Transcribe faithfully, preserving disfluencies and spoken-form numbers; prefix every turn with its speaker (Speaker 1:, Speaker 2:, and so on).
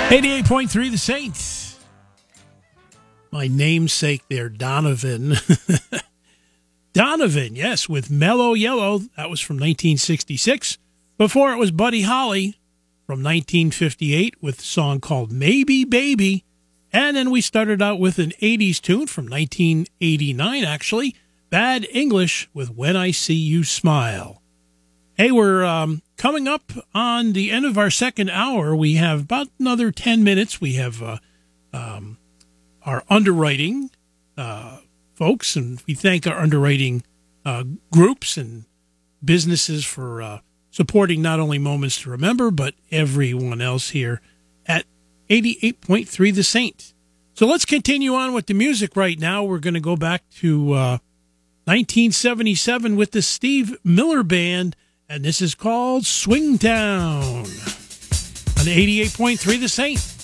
Speaker 1: eighty-eight point three The Saints. My namesake there, Donovan. Donovan, yes, with Mellow Yellow. That was from nineteen sixty-six. Before it was Buddy Holly from nineteen fifty-eight with a song called Maybe Baby. And then we started out with an eighties tune from nineteen eighty-nine, actually. Bad English with When I See You Smile. Hey, we're um, coming up on the end of our second hour. We have about another ten minutes. We have uh, um, our underwriting uh, folks, and we thank our underwriting uh, groups and businesses for uh, supporting not only Moments to Remember, but everyone else here at eighty-eight point three The Saint. So let's continue on with the music right now. We're going to go back to uh, nineteen seventy-seven with the Steve Miller Band, and this is called Swing Town on eighty-eight point three The Saint.